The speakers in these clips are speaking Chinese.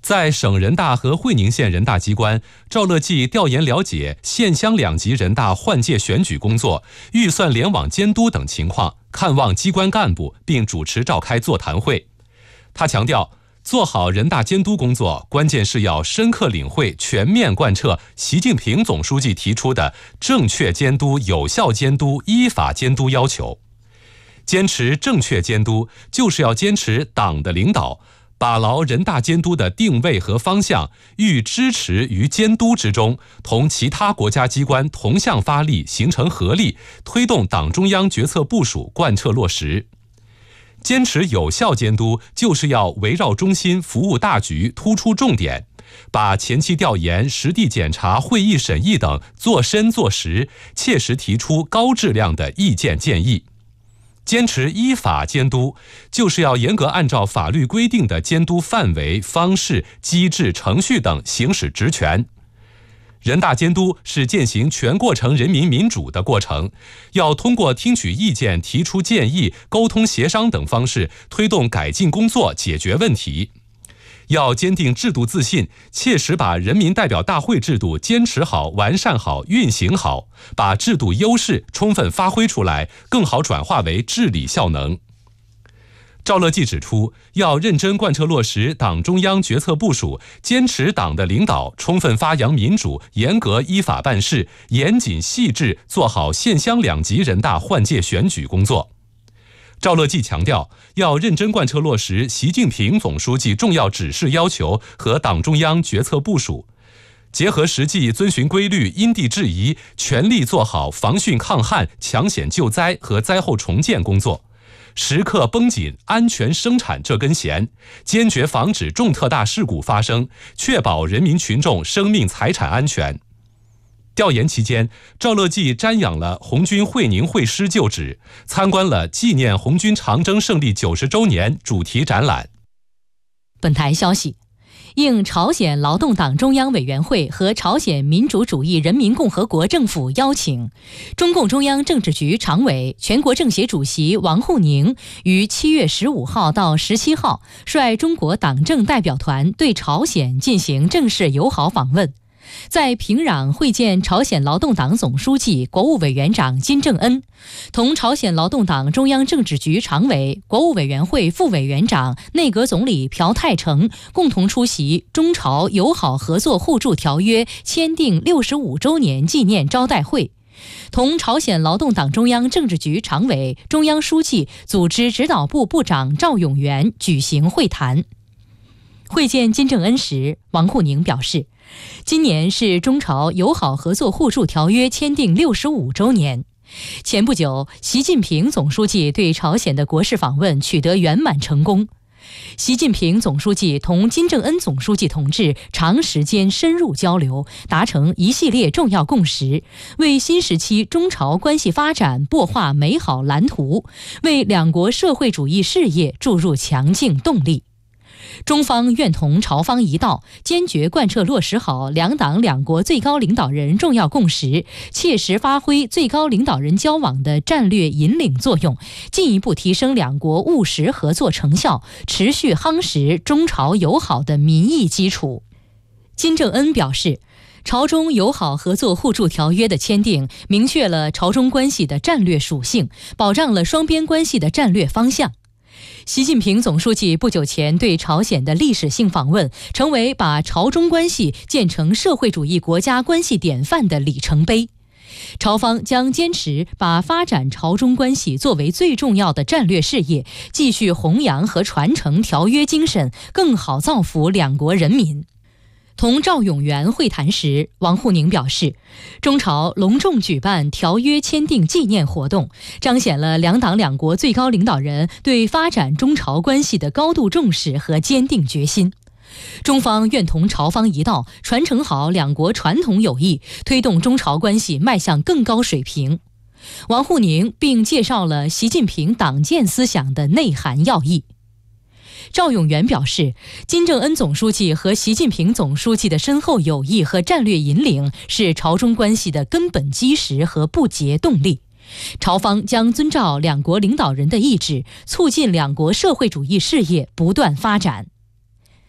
在省人大和会宁县人大机关，赵乐际调研了解县乡两级人大换届选举工作、预算联网监督等情况，看望机关干部，并主持召开座谈会。他强调，做好人大监督工作，关键是要深刻领会、全面贯彻习近平总书记提出的正确监督、有效监督、依法监督要求。坚持正确监督，就是要坚持党的领导，把牢人大监督的定位和方向，寓支持于监督之中，同其他国家机关同向发力，形成合力，推动党中央决策部署贯彻落实。坚持有效监督，就是要围绕中心，服务大局，突出重点，把前期调研、实地检查、会议审议等做深做实，切实提出高质量的意见建议。坚持依法监督，就是要严格按照法律规定的监督范围、方式、机制、程序等行使职权。人大监督是践行全过程人民民主的过程，要通过听取意见、提出建议、沟通协商等方式，推动改进工作、解决问题。要坚定制度自信，切实把人民代表大会制度坚持好、完善好、运行好，把制度优势充分发挥出来，更好转化为治理效能。赵乐际指出，要认真贯彻落实党中央决策部署，坚持党的领导，充分发扬民主，严格依法办事，严谨细致做好县乡两级人大换届选举工作。赵乐际强调，要认真贯彻落实习近平总书记重要指示要求和党中央决策部署，结合实际，遵循规律，因地制宜，全力做好防汛抗旱、抢险救灾和灾后重建工作，时刻绷紧安全生产这根弦，坚决防止重特大事故发生，确保人民群众生命财产安全。调研期间，赵乐际瞻仰了红军会宁会师旧址，参观了纪念红军长征胜利90周年主题展览。 本台消息，应朝鲜劳动党中央委员会和朝鲜民主主义人民共和国政府邀请，中共中央政治局常委、全国政协主席王沪宁于7月15号到17号率中国党政代表团对朝鲜进行正式友好访问，在平壤会见朝鲜劳动党总书记、国务委员长金正恩，同朝鲜劳动党中央政治局常委、国务委员会副委员长、内阁总理朴泰成共同出席中朝友好合作互助条约签订65周年纪念招待会，同朝鲜劳动党中央政治局常委、中央书记、组织指导部部长赵永元举行会谈。会见金正恩时，王沪宁表示，今年是中朝友好合作互助条约签订65周年。前不久，习近平总书记对朝鲜的国事访问取得圆满成功。习近平总书记同金正恩总书记同志长时间深入交流，达成一系列重要共识，为新时期中朝关系发展擘画美好蓝图，为两国社会主义事业注入强劲动力。中方愿同朝方一道，坚决贯彻落实好两党两国最高领导人重要共识，切实发挥最高领导人交往的战略引领作用，进一步提升两国务实合作成效，持续夯实中朝友好的民意基础。金正恩表示，朝中友好合作互助条约的签订，明确了朝中关系的战略属性，保障了双边关系的战略方向。习近平总书记不久前对朝鲜的历史性访问，成为把朝中关系建成社会主义国家关系典范的里程碑。朝方将坚持把发展朝中关系作为最重要的战略事业，继续弘扬和传承条约精神，更好造福两国人民。同赵永元会谈时，王沪宁表示，中朝隆重举办条约签订纪念活动，彰显了两党两国最高领导人对发展中朝关系的高度重视和坚定决心。中方愿同朝方一道，传承好两国传统友谊，推动中朝关系迈向更高水平。王沪宁并介绍了习近平党建思想的内涵要义。赵永元表示，金正恩总书记和习近平总书记的深厚友谊和战略引领是朝中关系的根本基石和不竭动力。朝方将遵照两国领导人的意志，促进两国社会主义事业不断发展。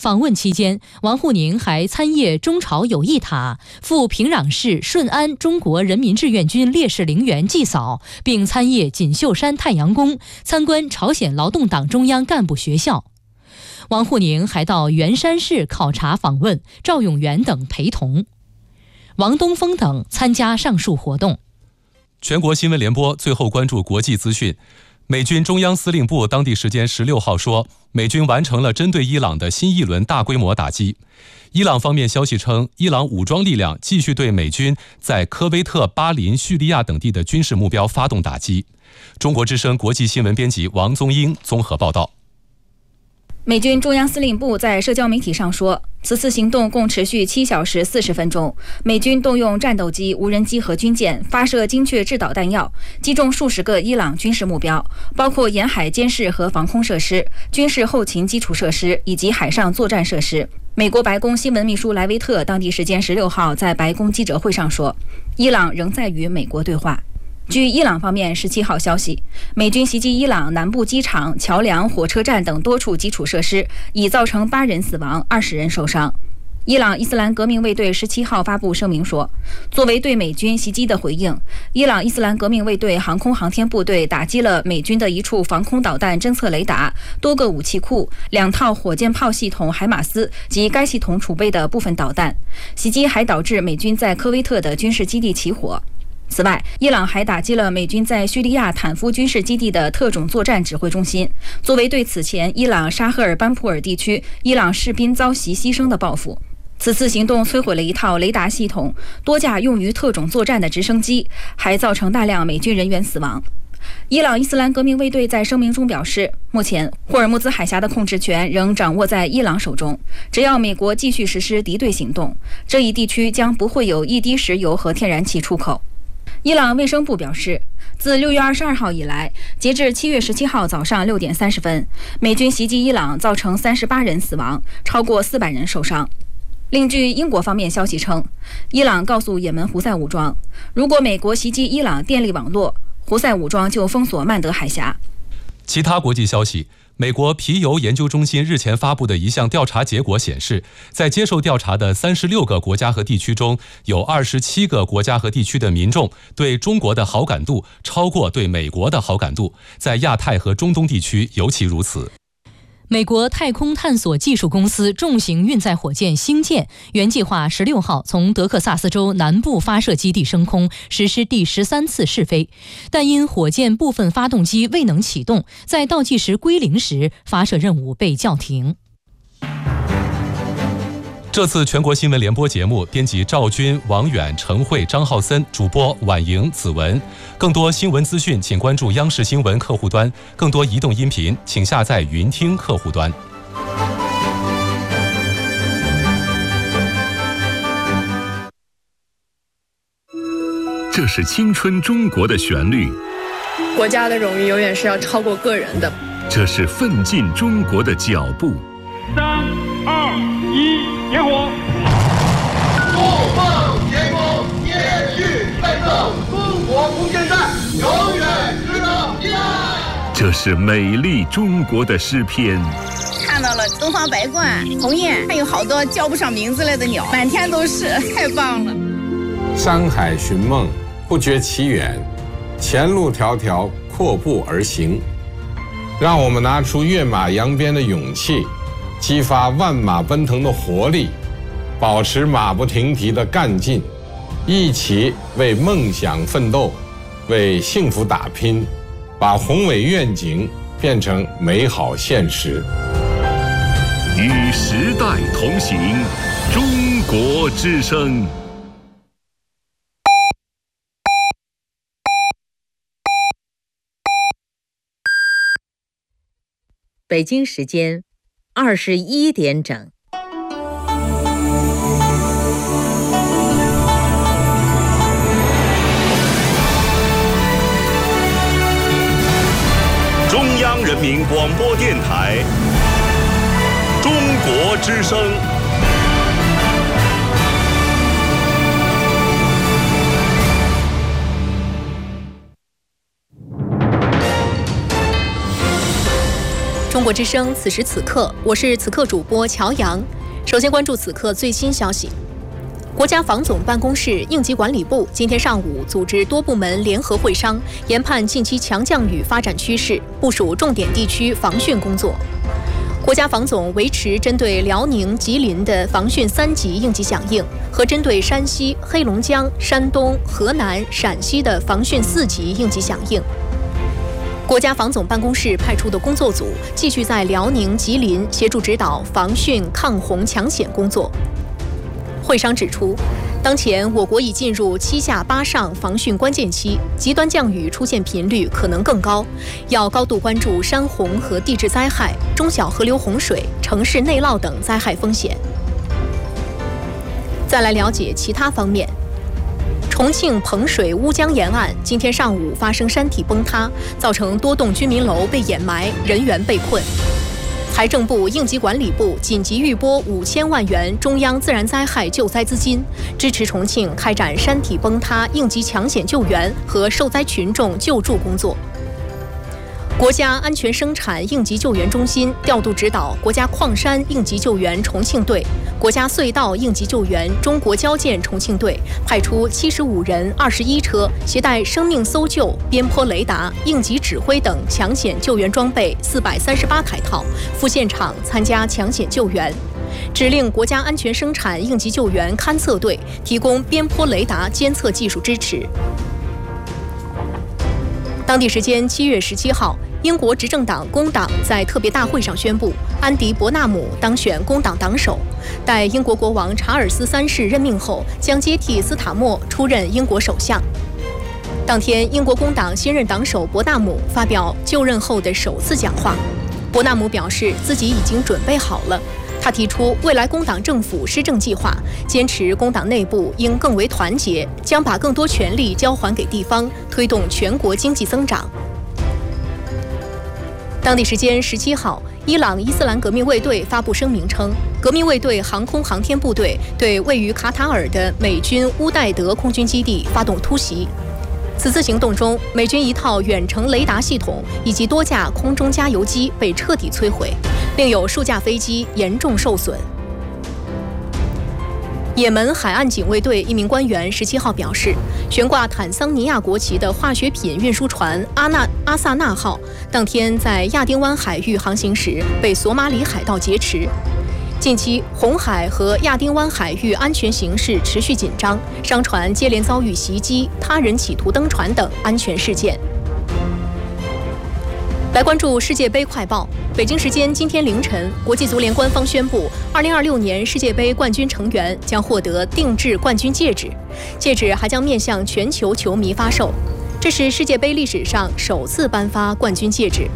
访问期间，王沪宁还参谒中朝友谊塔，赴平壤市顺安中国人民志愿军烈士陵园祭扫，并参谒锦绣山太阳宫，参观朝鲜劳动党中央干部学校。王沪宁还到元山市考察访问，赵永元等陪同，王东峰等参加上述活动。 全国新闻联播最后关注国际资讯。美军中央司令部当地时间16号说，美军完成了针对伊朗的新一轮大规模打击。伊朗方面消息称，伊朗武装力量继续对美军在科威特、巴林、叙利亚等地的军事目标发动打击。中国之声国际新闻编辑王宗英综合报道。 美军中央司令部在社交媒体上说，此次行动共持续7小时40分钟，美军动用战斗机、无人机和军舰发射精确制导弹药，击中数十个伊朗军事目标，包括沿海监视和防空设施、军事后勤基础设施以及海上作战设施。美国白宫新闻秘书莱维特当地时间16号在白宫记者会上说，伊朗仍在与美国对话。据伊朗方面17号消息，美军袭击伊朗南部机场、桥梁、火车站等多处基础设施，已造成8人死亡、20人受伤。伊朗伊斯兰革命卫队17号发布声明说，作为对美军袭击的回应，伊朗伊斯兰革命卫队航空航天部队打击了美军的一处防空导弹侦测雷达、多个武器库、2套火箭炮系统海马斯及该系统储备的部分导弹。袭击还导致美军在科威特的军事基地起火。此外，伊朗还打击了美军在叙利亚坦夫军事基地的特种作战指挥中心，作为对此前伊朗沙赫尔班普尔地区伊朗士兵遭袭牺牲的报复。此次行动摧毁了一套雷达系统、多架用于特种作战的直升机，还造成大量美军人员死亡。伊朗伊斯兰革命卫队在声明中表示，目前霍尔木兹海峡的控制权仍掌握在伊朗手中，只要美国继续实施敌对行动，这一地区将不会有一滴石油和天然气出口。伊朗卫生部表示，自6月22号以来，截至7月17号早上6点30分，美军袭击伊朗造成38人死亡，超过400人受伤。另据英国方面消息称，伊朗告诉也门胡塞武装，如果美国袭击伊朗电力网络，胡塞武装就封锁曼德海峡。 其他国际消息，美国皮尤研究中心日前发布的一项调查结果显示，在接受调查的36个国家和地区中，有27个国家和地区的民众对中国的好感度超过对美国的好感度，在亚太和中东地区尤其如此。 美国太空探索技术公司重型运载火箭星舰原计划16号从德克萨斯州南部发射基地升空，实施第13次试飞，但因火箭部分发动机未能启动，在倒计时归零时，发射任务被叫停。 这次全国新闻联播节目，编辑赵军、王远、陈慧、张浩森，主播婉莹、子文。更多新闻资讯，请关注央视新闻客户端；更多移动音频，请下载云听客户端。 这是青春中国的旋律， 国家的荣誉永远是要超过个人的。 这是奋进中国的脚步。 3、2、1，点火！ 不放前锋，延续奋斗，中国空间站永远值得依赖。 这是美丽中国的诗篇。 看到了东方白鹳、鸿雁，还有好多叫不上名字来的鸟，满天都是，太棒了。 山海寻梦，不觉其远，前路迢迢，阔步而行。让我们拿出跃马扬鞭的勇气，激发万马奔腾的活力，保持马不停蹄的干劲，一起为梦想奋斗，为幸福打拼，把宏伟愿景变成美好现实。 与时代同行，中国之声。 北京时间21点整。 中央人民广播电台，中国之声。 中中国之声此时此刻，我是此刻主播乔阳。首先关注此刻最新消息。国家防总办公室应急管理部今天上午组织多部门联合会商，研判近期强降雨发展趋势，部署重点地区防汛工作。国家防总维持针对辽宁、吉林的防汛3级应急响应和针对山西、黑龙江、山东、河南、陕西的防汛4级应急响应。国家防总办公室派出的工作组继续在辽宁、吉林协助指导防汛抗洪抢险工作。会商指出，当前我国已进入7下8上防汛关键期，极端降雨出现频率可能更高，要高度关注山洪和地质灾害、中小河流洪水、城市内涝等灾害风险。再来了解其他方面。重庆彭水乌江沿岸今天上午发生山体崩塌，造成多栋居民楼被掩埋，人员被困。财政部、应急管理部紧急预拨5000万元中央自然灾害救灾资金，支持重庆开展山体崩塌应急抢险救援和受灾群众救助工作。国家安全生产应急救援中心调度指导国家矿山应急救援重庆队、国家隧道应急救援中国交建重庆队，派出75人、21车，携带生命搜救、边坡雷达、应急指挥等抢险救援装备438台套，赴现场参加抢险救援。指令国家安全生产应急救援勘测队提供边坡雷达监测技术支持。当地时间7月17号，英国执政党工党在特别大会上宣布，安迪·伯纳姆当选工党党首。待英国国王查尔斯3世任命后，将接替斯塔默出任英国首相。当天，英国工党新任党首伯纳姆发表就任后的首次讲话。伯纳姆表示自己已经准备好了。他提出未来工党政府施政计划，坚持工党内部应更为团结，将把更多权力交还给地方，推动全国经济增长。当地时间17号，伊朗伊斯兰革命卫队发布声明称，革命卫队航空航天部队对位于卡塔尔的美军乌代德空军基地发动突袭。此次行动中，美军一套远程雷达系统以及多架空中加油机被彻底摧毁，另有数架飞机严重受损。也门海岸警卫队一名官员17号表示，悬挂坦桑尼亚国旗的化学品运输船阿萨纳号当天在亚丁湾海域航行时被索马里海盗劫持。近期，红海和亚丁湾海域安全形势持续紧张，商船接连遭遇袭击、他人企图登船等安全事件。来关注世界杯快报。北京时间今天凌晨，国际足联官方宣布，2026年世界杯冠军成员将获得定制冠军戒指，戒指还将面向全球球迷发售。这是世界杯历史上首次颁发冠军戒指。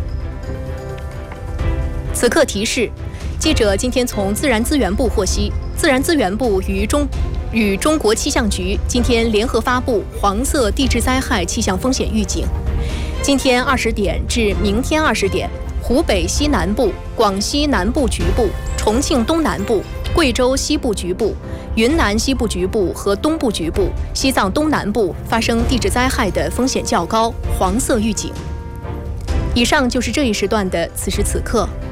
此刻提示。记者今天从自然资源部获悉，自然资源部与中国气象局今天联合发布黄色地质灾害气象风险预警。今天20点至明天20点，湖北西南部、广西南部局部、重庆东南部、贵州西部局部、云南西部局部和东部局部、西藏东南部发生地质灾害的风险较高，黄色预警。以上就是这一时段的此时此刻。